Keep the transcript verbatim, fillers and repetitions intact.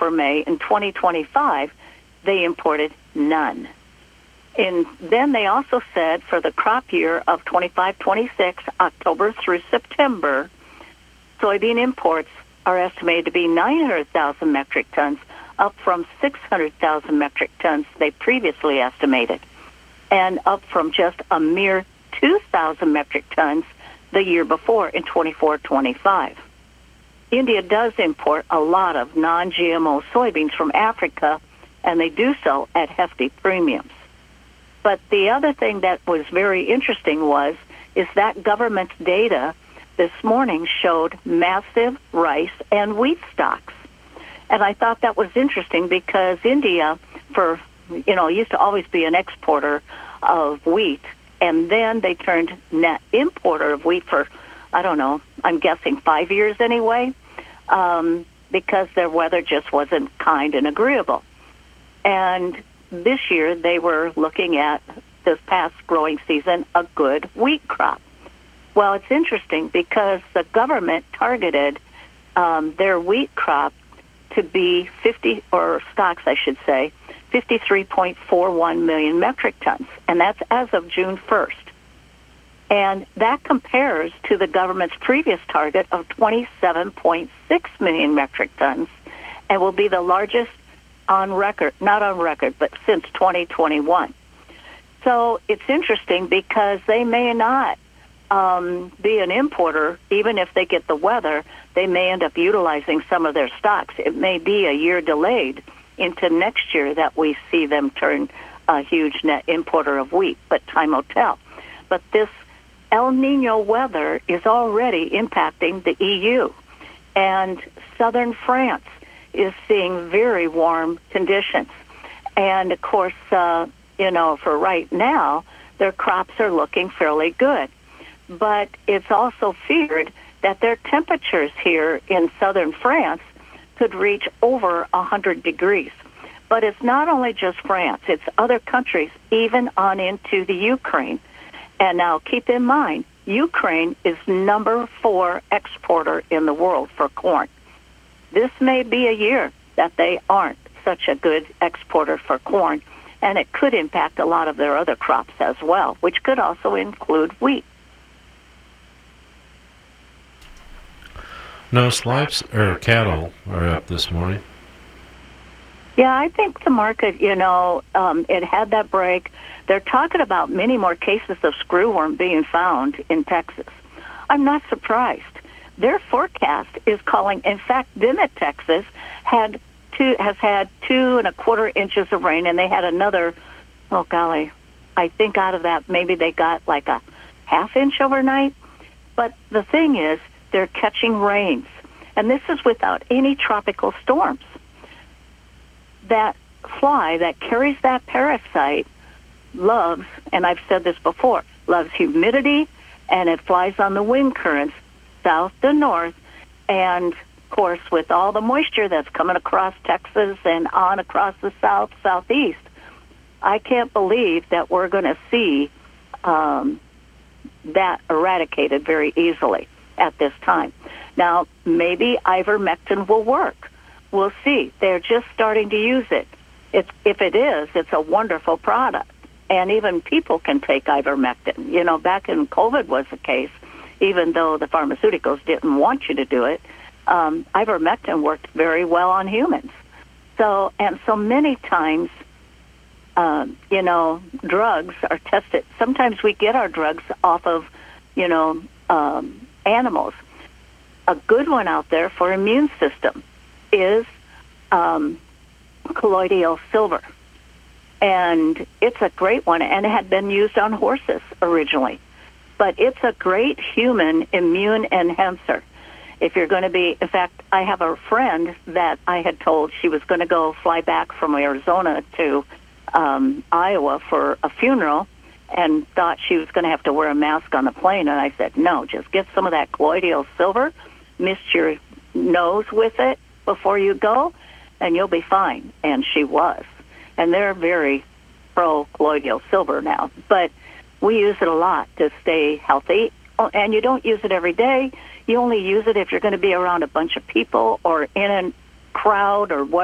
for May. In twenty twenty-five, they imported none. And then they also said for the crop year of twenty-five twenty-six, October through September, soybean imports are estimated to be nine hundred thousand metric tons, up from six hundred thousand metric tons they previously estimated, and up from just a mere two thousand metric tons the year before in twenty-four twenty-five. India does import a lot of non-G M O soybeans from Africa, and they do so at hefty premiums. But the other thing that was very interesting was is that government's data this morning showed massive rice and wheat stocks. And I thought that was interesting because India, for, you know, used to always be an exporter of wheat, and then they turned net importer of wheat for, I don't know, I'm guessing five years anyway, um, because their weather just wasn't kind and agreeable. And this year they were looking at, this past growing season, a good wheat crop. Well, it's interesting because the government targeted um, their wheat crop to be fifty, or stocks, I should say, fifty-three point four one million metric tons, and that's as of June first. And that compares to the government's previous target of twenty-seven point six million metric tons, and will be the largest on record, not on record, but since twenty twenty-one. So it's interesting because they may not um, be an importer, even if they get the weather. They may end up utilizing some of their stocks. It may be a year delayed into next year that we see them turn a huge net importer of wheat, but time will tell. But this El Nino weather is already impacting the E U, and southern France is seeing very warm conditions. And, of course, uh, you know, for right now, their crops are looking fairly good. But it's also feared that their temperatures here in southern France could reach over one hundred degrees. But it's not only just France, it's other countries, even on into the Ukraine. And now keep in mind, Ukraine is number four exporter in the world for corn. This may be a year that they aren't such a good exporter for corn, and it could impact a lot of their other crops as well, which could also include wheat. No, slipes or cattle are up this morning. Yeah, I think the market, you know, um, it had that break. They're talking about many more cases of screwworm being found in Texas. I'm not surprised. Their forecast is calling, in fact, Dimmitt, Texas, had two, has had two and a quarter inches of rain, and they had another, oh, golly, I think out of that maybe they got like a half inch overnight. But the thing is, they're catching rains, and this is without any tropical storms. That fly that carries that parasite loves, and I've said this before, loves humidity, and it flies on the wind currents south to north, and of course with all the moisture that's coming across Texas and on across the south, southeast, I can't believe that we're going to see um, that eradicated very easily at this time. Now, maybe ivermectin will work. We'll see. They're just starting to use it. It's, if it is, it's a wonderful product. And even people can take ivermectin. You know, back in COVID was the case, even though the pharmaceuticals didn't want you to do it, um, ivermectin worked very well on humans. So, and so many times, uh, you know, drugs are tested. Sometimes we get our drugs off of, you know, um, animals. A good one out there for immune system is um, colloidal silver. And it's a great one, and it had been used on horses originally. But it's a great human immune enhancer. If you're going to be, in fact, I have a friend that I had told she was going to go fly back from Arizona to um, Iowa for a funeral and thought she was going to have to wear a mask on the plane. And I said, no, just get some of that colloidal silver, mist your nose with it before you go, and you'll be fine. And she was. And they're very pro-colloidal silver now. But we use it a lot to stay healthy. Oh, and you don't use it every day. You only use it if you're going to be around a bunch of people or in a crowd or what.